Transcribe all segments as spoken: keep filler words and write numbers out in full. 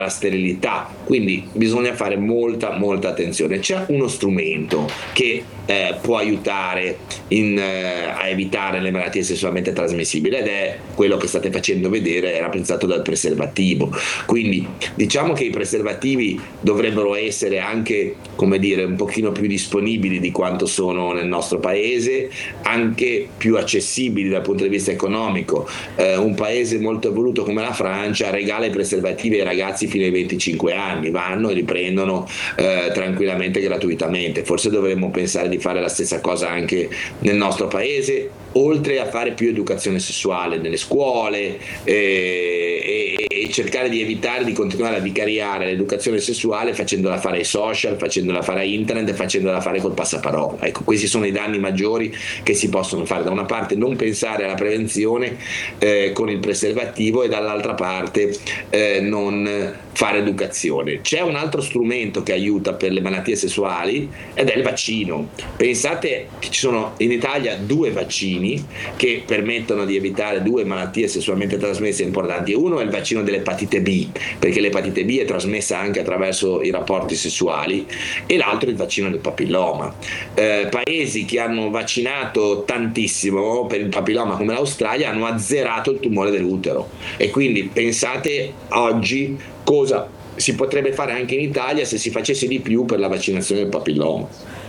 la sterilità, quindi bisogna fare molta molta attenzione. C'è uno strumento che eh, può aiutare in, eh, a evitare le malattie sessualmente trasmissibili, ed è quello che state facendo vedere, è rappresentato dal preservativo. Quindi diciamo che i preservativi dovrebbero essere anche, come dire, un pochino più disponibili di quanto sono nel nostro paese, anche più accessibili dal punto di vista economico. Eh, un paese molto evoluto come la Francia regala i preservativi ai ragazzi fino ai venticinque anni, vanno e li prendono eh, tranquillamente, gratuitamente. Forse dovremmo pensare di fare la stessa cosa anche nel nostro paese, oltre a fare più educazione sessuale nelle scuole eh, e, e cercare di evitare di continuare a vicariare l'educazione sessuale facendola fare ai social, facendola fare a internet e facendola fare col passaparola. Ecco, questi sono i danni maggiori che si possono fare: da una parte non pensare alla prevenzione eh, con il preservativo, e dall'altra parte eh, non fare educazione. C'è un altro strumento che aiuta per le malattie sessuali ed è il vaccino. Pensate che ci sono in Italia due vaccini che permettono di evitare due malattie sessualmente trasmesse importanti. Uno è il vaccino dell'epatite B, perché l'epatite B è trasmessa anche attraverso i rapporti sessuali, e l'altro è il vaccino del papilloma. Eh, paesi che hanno vaccinato tantissimo per il papilloma, come l'Australia, hanno azzerato il tumore dell'utero, e quindi pensate oggi cosa si potrebbe fare anche in Italia se si facesse di più per la vaccinazione del papilloma.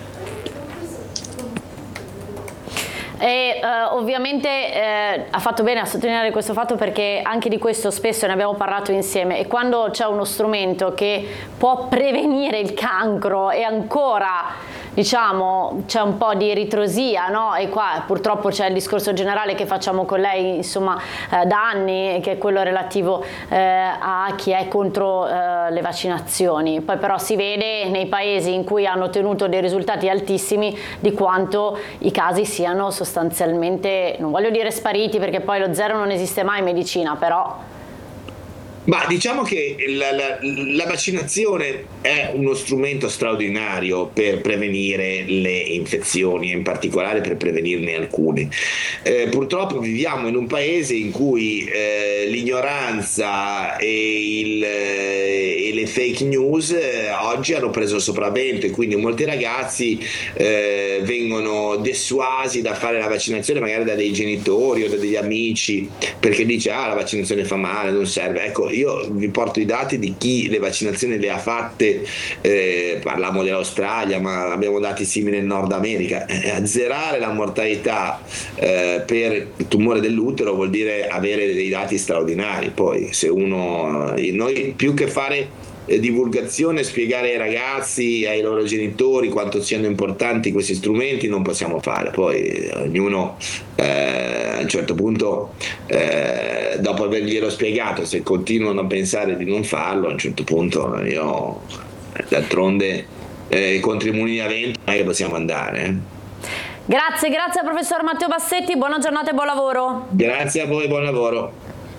E uh, ovviamente eh, ha fatto bene a sottolineare questo fatto, perché anche di questo spesso ne abbiamo parlato insieme, e quando c'è uno strumento che può prevenire il cancro e ancora diciamo c'è un po' di ritrosia, no? E qua purtroppo c'è il discorso generale che facciamo con lei insomma eh, da anni, che è quello relativo eh, a chi è contro eh, le vaccinazioni. Poi però si vede nei paesi in cui hanno ottenuto dei risultati altissimi di quanto i casi siano sostanzialmente, non voglio dire spariti, perché poi lo zero non esiste mai in medicina, però Ma diciamo che la, la, la vaccinazione è uno strumento straordinario per prevenire le infezioni, e in particolare per prevenirne alcune. Eh, purtroppo viviamo in un paese in cui eh, l'ignoranza e, il, eh, e le fake news eh, oggi hanno preso il sopravvento, e quindi molti ragazzi eh, vengono dissuasi da fare la vaccinazione magari da dei genitori o da degli amici, perché dice ah, la vaccinazione fa male, non serve. Ecco, io vi porto i dati di chi le vaccinazioni le ha fatte, eh, parliamo dell'Australia, ma abbiamo dati simili in Nord America. Eh, azzerare la mortalità eh, per il tumore dell'utero vuol dire avere dei dati straordinari. Poi se uno, noi più che fare divulgazione, spiegare ai ragazzi, ai loro genitori quanto siano importanti questi strumenti, non possiamo fare. Poi ognuno eh, a un certo punto eh, dopo averglielo spiegato, se continuano a pensare di non farlo, a un certo punto io d'altronde eh, contro i mulini a vento non è che possiamo andare eh. Grazie, grazie al professor Matteo Bassetti, buona giornata e buon lavoro. Grazie a voi, buon lavoro.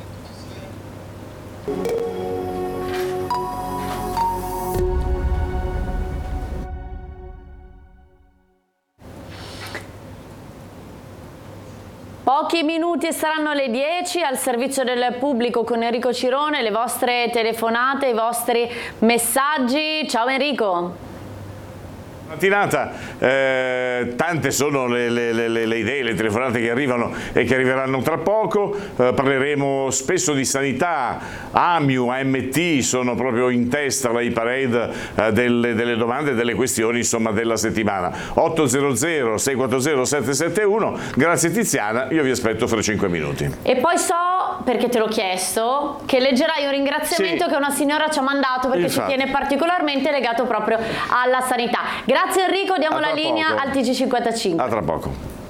Pochi minuti e saranno le dieci, al servizio del pubblico con Enrico Cirone, le vostre telefonate, i vostri messaggi. Ciao Enrico. Mattinata, eh, tante sono le, le, le, le idee, le telefonate che arrivano e che arriveranno tra poco. Eh, parleremo spesso di sanità. A M I U, A M T sono proprio in testa alla parade eh, delle, delle domande e delle questioni insomma della settimana. otto zero zero sei quattro zero sette sette uno, grazie Tiziana, io vi aspetto fra cinque minuti. E poi so, perché te l'ho chiesto, che leggerai un ringraziamento sì. che una signora ci ha mandato, perché Infatti. ci tiene particolarmente, legato proprio alla sanità. Grazie Enrico, diamo la linea poco. al T G cinquantacinque. A tra poco.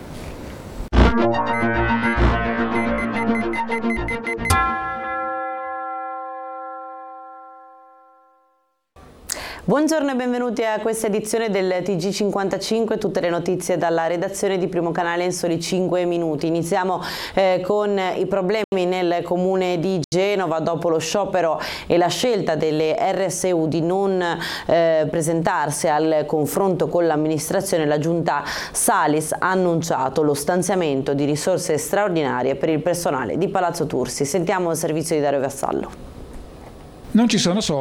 Buongiorno e benvenuti a questa edizione del T G cinquantacinque, tutte le notizie dalla redazione di Primo Canale in soli cinque minuti. Iniziamo eh, con i problemi nel comune di Genova dopo lo sciopero e la scelta delle R S U di non eh, presentarsi al confronto con l'amministrazione. La giunta Salis ha annunciato lo stanziamento di risorse straordinarie per il personale di Palazzo Tursi. Sentiamo il servizio di Dario Vassallo. Non ci sono soldi.